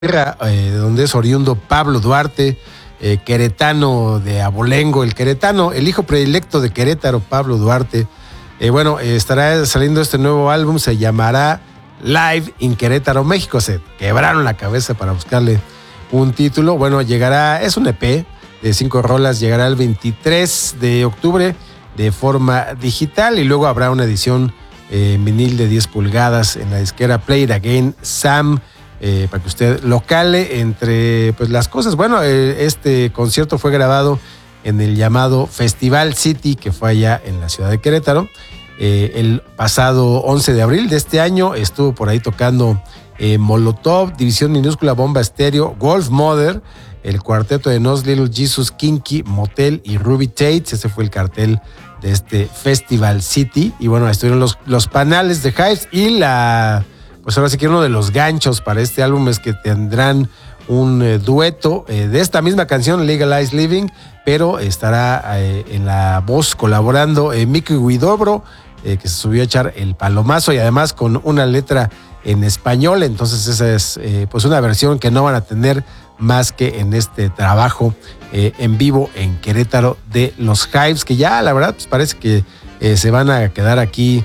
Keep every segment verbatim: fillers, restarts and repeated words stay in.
eh, donde es oriundo Pablo Duarte, eh, queretano de Abolengo, el queretano, el hijo predilecto de Querétaro, Pablo Duarte. Eh, bueno, eh, estará saliendo este nuevo álbum, se llamará Live in Querétaro, México. Se quebraron la cabeza para buscarle un título. Bueno, llegará, es un E P de cinco rolas, llegará el veintitrés de octubre de forma digital y luego habrá una edición eh, vinil de diez pulgadas en la disquera Play It Again Sam, eh, para que usted lo cale entre pues, las cosas. Bueno, eh, este concierto fue grabado en el llamado Festival City, que fue allá en la ciudad de Querétaro. Eh, el pasado once de abril de este año estuvo por ahí tocando eh, Molotov, División Minúscula, Bomba Estéreo, Wolf Mother, el cuarteto de Nos Little Jesus, Kinky, Motel y Ruby Tate. Ese fue el cartel de este Festival City. Y bueno, estuvieron los, los panales de Hives y la, pues ahora sí que uno de los ganchos para este álbum es que tendrán un eh, dueto eh, de esta misma canción, Legalized Living, pero estará eh, en la voz colaborando eh, Mickey Huidobro, eh, que se subió a echar el palomazo y además con una letra en español. Entonces esa es eh, pues una versión que no van a tener más que en este trabajo eh, en vivo en Querétaro de los Hives, que ya la verdad pues parece que eh, se van a quedar aquí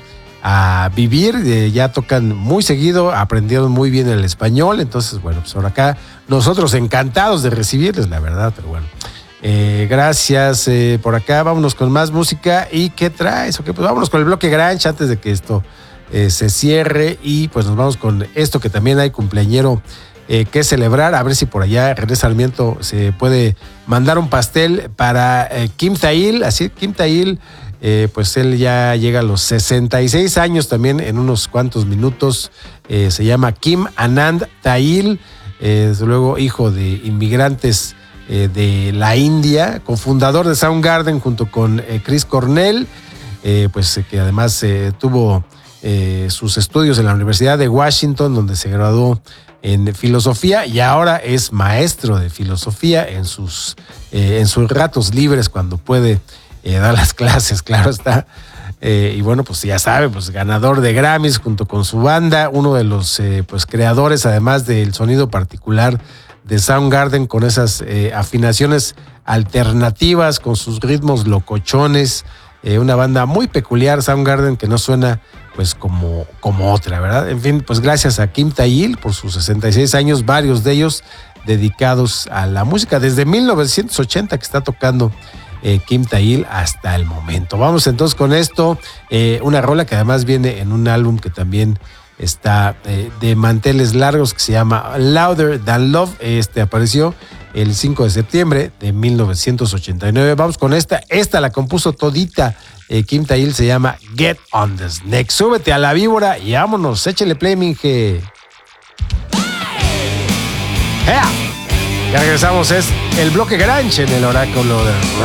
a vivir, eh, ya tocan muy seguido, aprendieron muy bien el español. Entonces bueno, pues ahora acá nosotros encantados de recibirles, la verdad, pero bueno. Eh, gracias eh, por acá, vámonos con más música. ¿Y qué traes? Okay, pues vámonos con el bloque Grunge antes de que esto eh, se cierre y pues nos vamos con esto que también hay cumpleañero eh, que celebrar. A ver si por allá René Sarmiento se puede mandar un pastel para eh, Kim Thayil. Así, Kim Thayil, eh, pues él ya llega a los sesenta y seis años también en unos cuantos minutos. Eh, se llama Kim Anand Thayil, eh, desde luego hijo de inmigrantes Eh, de la India, cofundador de Soundgarden junto con eh, Chris Cornell, eh, pues eh, que además eh, tuvo eh, sus estudios en la Universidad de Washington, donde se graduó en filosofía y ahora es maestro de filosofía en sus, eh, en sus ratos libres cuando puede eh, dar las clases, claro está. Eh, y bueno, pues ya sabe, pues ganador de Grammys junto con su banda, uno de los eh, pues creadores además del sonido particular de Soundgarden, con esas eh, afinaciones alternativas, con sus ritmos locochones, eh, una banda muy peculiar, Soundgarden, que no suena pues como, como otra, ¿verdad? En fin, pues gracias a Kim Thayil por sus sesenta y seis años, varios de ellos dedicados a la música, desde mil novecientos ochenta que está tocando eh, Kim Thayil hasta el momento. Vamos entonces con esto, eh, una rola que además viene en un álbum que también está eh, de manteles largos, que se llama Louder Than Love. Este apareció el cinco de septiembre de mil novecientos ochenta y nueve. Vamos con esta. Esta la compuso todita eh, Kim Thayil, se llama Get on the Snake. Súbete a la víbora y vámonos. Échale play, minge. ¡Ea! Ya regresamos. Es el bloque Grunge en el oráculo de